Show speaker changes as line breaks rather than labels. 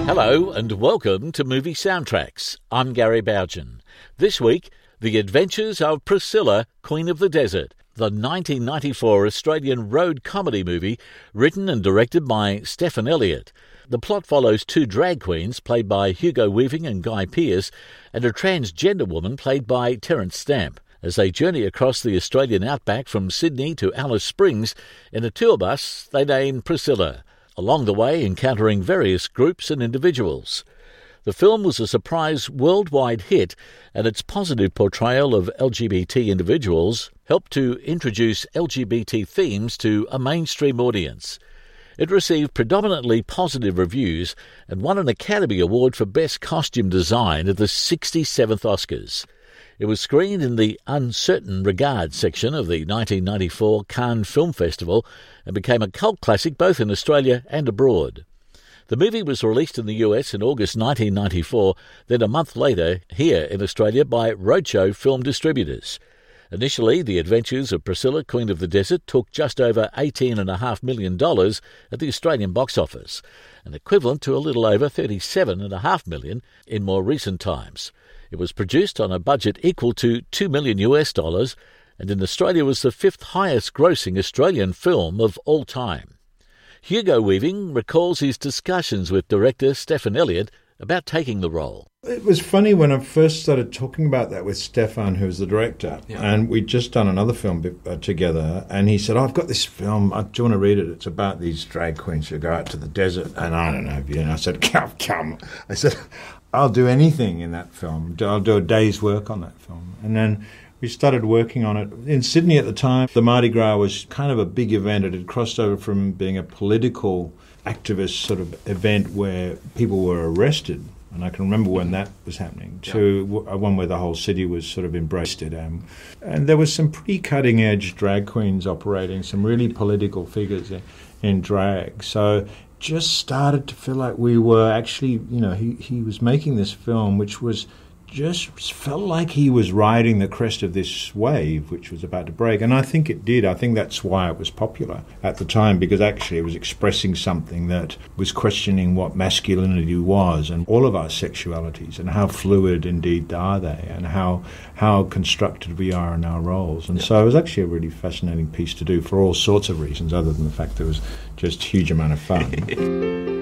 Hello and welcome to Movie Soundtracks. I'm Gary Bougen. This week, The Adventures of Priscilla, Queen of the Desert, the 1994 Australian road comedy movie written and directed by Stephen Elliott. The plot follows two drag queens played by Hugo Weaving and Guy Pearce and a transgender woman played by Terence Stamp as they journey across the Australian outback from Sydney to Alice Springs in a tour bus they name Priscilla, along the way encountering various groups and individuals. The film was a surprise worldwide hit, and its positive portrayal of LGBT individuals helped to introduce LGBT themes to a mainstream audience. It received predominantly positive reviews and won an Academy Award for Best Costume Design at the 67th Oscars. It was screened in the Uncertain Regard section of the 1994 Cannes Film Festival and became a cult classic both in Australia and abroad. The movie was released in the US in August 1994, then a month later here in Australia by Roadshow Film Distributors. Initially, The Adventures of Priscilla, Queen of the Desert took just over $18.5 million at the Australian box office, an equivalent to a little over $37.5 million in more recent times. It was produced on a budget equal to $2 million and in Australia was the fifth highest grossing Australian film of all time. Hugo Weaving recalls his discussions with director Stephen Elliott about taking the role.
It was funny when I first started talking about that with Stefan, who was the director, and we'd just done another film together, and he said, I've got this film, do you want to read it? It's about these drag queens who go out to the desert, and I don't know, I said, come. I said, I'll do anything in that film. I'll do a day's work on that film. And then we started working on it. In Sydney at the time, the Mardi Gras was kind of a big event. It had crossed over from being a political activist sort of event where people were arrested, and I can remember when that was happening, to one where the whole city was sort of embraced it. And there was some pretty cutting-edge drag queens operating, some really political figures in drag. So just started to feel like we were actually, he was making this film which was just felt like he was riding the crest of this wave which was about to break. And I think it did. I think that's why it was popular at the time, because actually it was expressing something that was questioning what masculinity was and all of our sexualities and how fluid indeed are they and how constructed we are in our roles. And so it was actually a really fascinating piece to do for all sorts of reasons other than the fact that it was just a huge amount of fun.